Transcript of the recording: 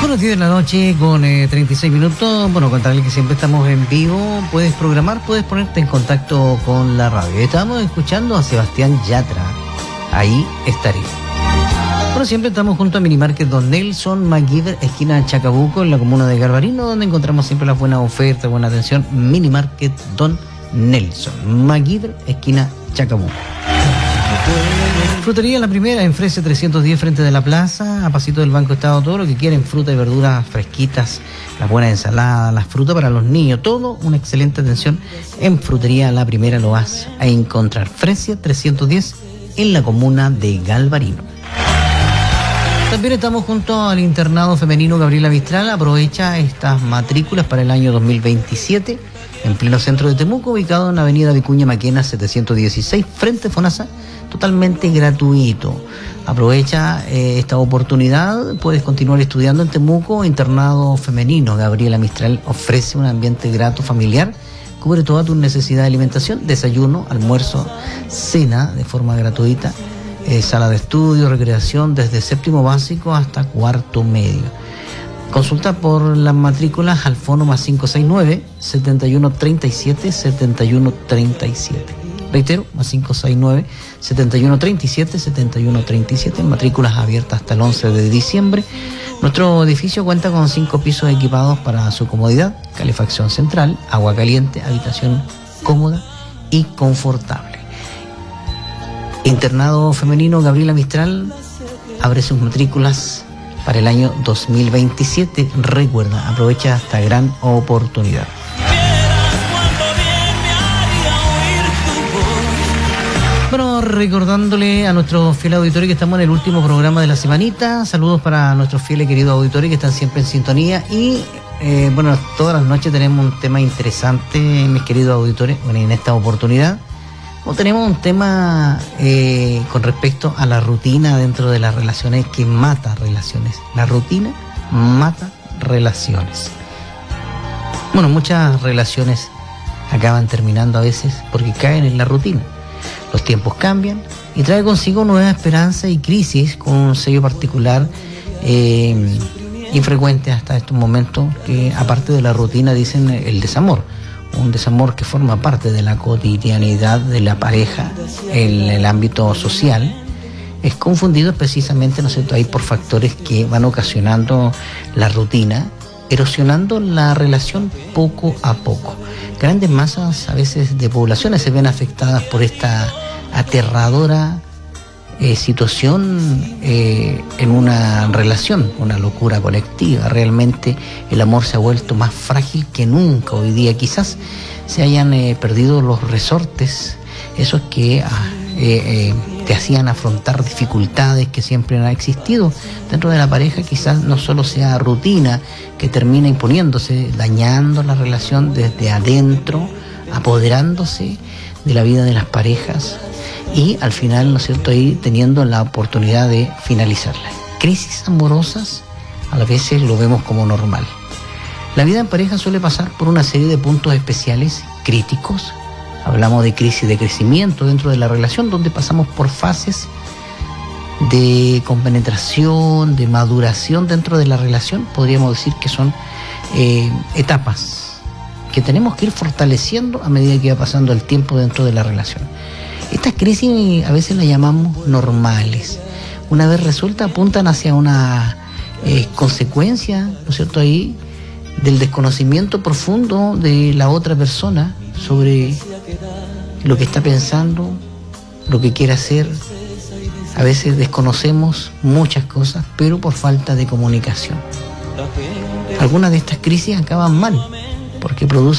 Bueno, 10 de la noche con 36 minutos. Bueno, contarle que siempre estamos en vivo. Puedes programar, puedes ponerte en contacto con la radio. Estamos escuchando a Sebastián Yatra. Ahí estaré. Bueno, siempre estamos junto a Minimarket Don Nelson, MacGyver, esquina Chacabuco, en la comuna de Garbarino, donde encontramos siempre las buenas ofertas, buena atención. Minimarket Don Nelson, MacGyver, esquina Chacabuco. Frutería La Primera en Frese 310 frente de la plaza, a pasito del Banco Estado, todo lo que quieren, fruta y verduras fresquitas, las buenas ensaladas, las frutas para los niños, todo, una excelente atención en Frutería La Primera, lo vas a encontrar. Frese 310 en la comuna de Galvarino. También estamos junto al internado femenino Gabriela Mistral. Aprovecha estas matrículas para el año 2027 en pleno centro de Temuco, ubicado en Avenida Vicuña Maquena 716 frente a FONASA, totalmente gratuito. Aprovecha esta oportunidad, puedes continuar estudiando en Temuco. Internado femenino Gabriela Mistral ofrece un ambiente grato, familiar, cubre toda tu necesidad de alimentación, desayuno, almuerzo, cena de forma gratuita, sala de estudio, recreación desde séptimo básico hasta cuarto medio. Consulta por las matrículas al fono más 569-7137-7137. Reitero, más 569-7137-7137. Matrículas abiertas hasta el 11 de diciembre. Nuestro edificio cuenta con 5 pisos equipados para su comodidad, calefacción central, agua caliente, habitación cómoda y confortable. Internado femenino Gabriela Mistral abre sus matrículas para el año 2027. Recuerda, aprovecha esta gran oportunidad. Bueno, recordándole a nuestros fieles auditores que estamos en el último programa de la semanita. Saludos para nuestros fieles queridos auditores que están siempre en sintonía. Y bueno, todas las noches tenemos un tema interesante, mis queridos auditores. Bueno, en esta oportunidad tenemos un tema con respecto a la rutina dentro de las relaciones, que mata relaciones. La rutina mata relaciones. Bueno, muchas relaciones acaban terminando a veces porque caen en la rutina. Los tiempos cambian y trae consigo nueva esperanza y crisis con un sello particular infrecuente hasta estos momentos, que aparte de la rutina dicen el desamor. Un desamor que forma parte de la cotidianidad de la pareja en el ámbito social, es confundido precisamente, ¿no es cierto?, ahí por factores que van ocasionando la rutina, erosionando la relación poco a poco. Grandes masas a veces de poblaciones se ven afectadas por esta aterradora situación en una relación, una locura colectiva. Realmente el amor se ha vuelto más frágil que nunca hoy día. Quizás se hayan perdido los resortes, esos que te hacían afrontar dificultades que siempre han existido dentro de la pareja. Quizás no solo sea rutina que termina imponiéndose, dañando la relación desde adentro, apoderándose de la vida de las parejas, y al final, ¿no es cierto?, ahí teniendo la oportunidad de finalizarla. Crisis amorosas a veces lo vemos como normal. La vida en pareja suele pasar por una serie de puntos especiales críticos. Hablamos de crisis de crecimiento dentro de la relación, donde pasamos por fases de compenetración, de maduración dentro de la relación. Podríamos decir que son etapas que tenemos que ir fortaleciendo a medida que va pasando el tiempo dentro de la relación. Estas crisis a veces las llamamos normales. Una vez resueltas, apuntan hacia una consecuencia, ¿no es cierto?, ahí del desconocimiento profundo de la otra persona sobre lo que está pensando, lo que quiere hacer. A veces desconocemos muchas cosas, pero por falta de comunicación. Algunas de estas crisis acaban mal, porque producen